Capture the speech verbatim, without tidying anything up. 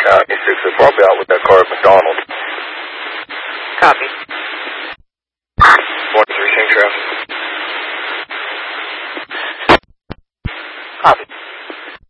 Copy. six oh four, I'll be out with that car at McDonald. Copy. one three, same traffic. Copy.